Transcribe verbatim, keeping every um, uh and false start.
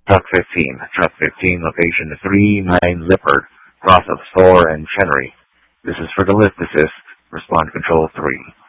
Truck fifteen. Truck fifteen, location three nine Lippert, cross of Thor and Chenery. This is for the lift assist. Respond control three.